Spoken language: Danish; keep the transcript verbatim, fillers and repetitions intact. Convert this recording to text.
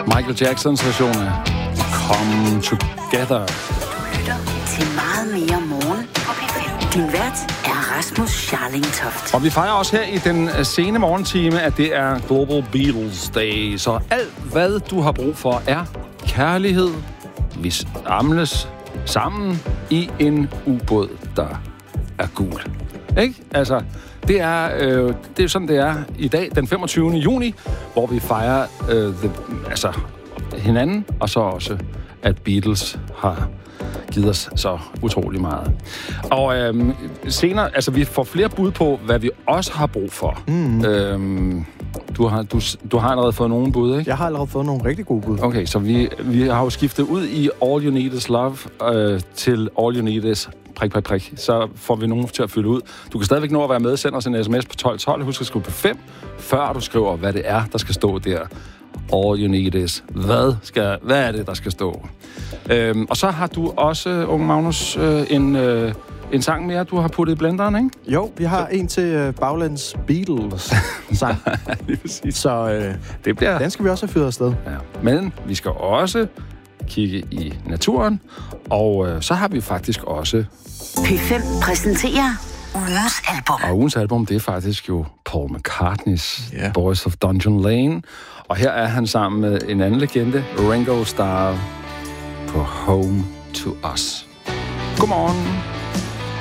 Michael Jacksons version af Come Together. Lytter til meget mere morgen på P fem. Din vært er Rasmus Scharling-Toft. Og vi fejrer også her i den sene morgentime, at det er Global Beatles Day. Så alt, hvad du har brug for, er kærlighed. Vi samles sammen i en ubåd, der er gul. Ikke? Altså, det er, øh, det er sådan, det er i dag, den femogtyvende juni, hvor vi fejrer øh, the, altså, hinanden, og så også, at Beatles har givet os så utrolig meget. Og øhm, senere, altså vi får flere bud på, hvad vi også har brug for. Mm. Øhm, du, har, du, du har allerede fået nogle bud, ikke? Jeg har allerede fået nogle rigtig gode bud. Okay, så vi, vi har jo skiftet ud i All You Need Is Love øh, til All You Need Is prik, prik, prik. Så får vi nogen til at fylde ud. Du kan stadigvæk nå at være med. Send os en sms på tolv tolv. Husk at skrive på fem, før du skriver, hvad det er, der skal stå der. All you need is. Hvad, skal, hvad er det, der skal stå? Øhm, og så har du også, unge Magnus, øh, en, øh, en sang mere, du har puttet i blenderen, ikke? Jo, vi har en til øh, Baglands Beatles-sang. Lige præcis. Så øh, det bliver... den skal vi også have fyret afsted. Ja. Men vi skal også kigge i naturen, og øh, så har vi faktisk også... P fem præsenterer ugens album. Og ugens album, det er faktisk jo Paul McCartney's yeah. Boys of Dungeon Lane. Og her er han sammen med en anden legende, Ringo Starr, på Home to Us. Godmorgen.